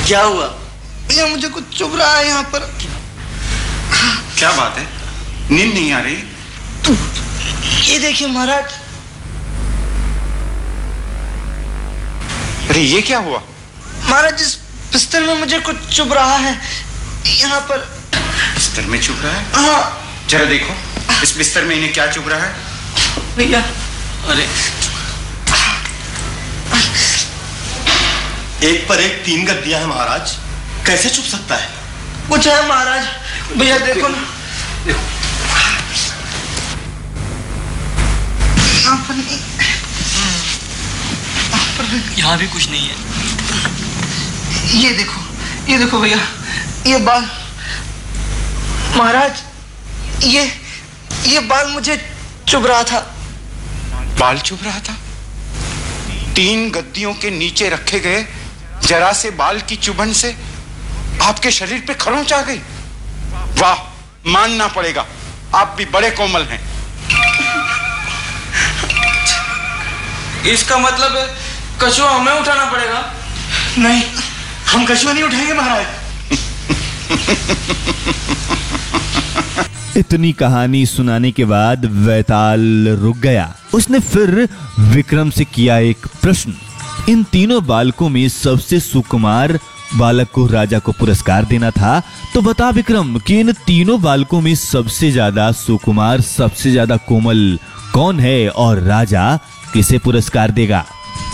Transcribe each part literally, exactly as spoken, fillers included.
क्या हुआ? भैया मुझे कुछ चुभ रहा है यहाँ पर। क्या बात है? नींद नहीं आ रही? तो ये देखिए महाराज। अरे ये क्या हुआ? महाराज इस बिस्तर में मुझे कुछ चुभ रहा है यहाँ पर। बिस्तर में चुभ रहा है? हाँ। जरा देखो इस बिस्तर में इन्हें क्या चुभ रहा है। भैया अरे एक पर एक तीन गद्दियां हैं महाराज, कैसे चुभ सकता है? कुछ है महाराज। भैया देखो ना, देखो यहाँ पर नहीं, यहाँ भी कुछ नहीं है। ये देखो, ये देखो भैया, ये बाल महाराज, ये ये बाल मुझे चुभ रहा था। बाल चुभ रहा था? तीन गद्दियों के नीचे रखे गए जरा से बाल की चुभन से आपके शरीर पे खरोंच आ गई। वाह, मानना पड़ेगा, आप भी बड़े कोमल हैं। इसका मतलब है कछुआ हमें उठाना पड़ेगा? नहीं, हम कछुआ नहीं उठाएंगे महाराज। इतनी कहानी सुनाने के बाद वैताल रुक गया। उसने फिर विक्रम से किया एक प्रश्न। इन तीनों बालकों में सबसे सुकुमार बालक को राजा को पुरस्कार देना था, तो बता विक्रम कि इन तीनों बालकों में सबसे ज्यादा सुकुमार, सबसे ज्यादा कोमल कौन है और राजा किसे पुरस्कार देगा?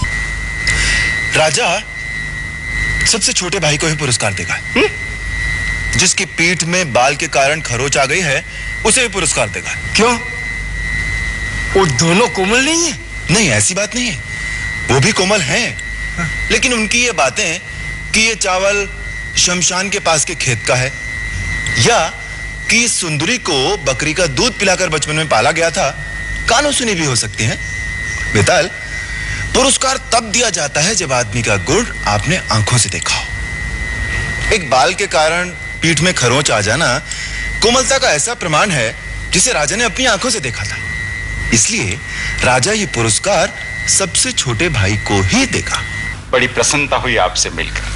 राजा सबसे छोटे भाई को ही पुरस्कार देगा। हुँ? जिसकी पीठ में बाल के कारण खरोच आ गई है उसे भी पुरस्कार देगा। क्यों? वो दोनों कोमल नहीं है? नहीं, ऐसी बात नहीं है, वो भी कोमल हैं। हाँ। लेकिन उनकी ये बातें कि ये चावल शमशान के पास के खेत का है, या कि इस सुंदरी को बकरी का दूध पिलाकर बचपन में पाला गया था, कानों सुनी भी हो सकती हैं। बेताल, पुरस्कार तब दिया जाता है जब आदमी का गुण आपने आंखों से देखा हो। एक बाल के कारण पीठ में खरोंच आ जाना कोमलता का ऐसा प्रमाण है जिसे राजा ने अपनी आंखों से देखा था। इसलिए राजा ये पुरस्कार सबसे छोटे भाई को ही देगा। बड़ी प्रसन्नता हुई आपसे मिलकर।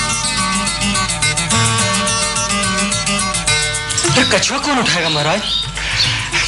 कछुआ कौन उठाएगा महाराज?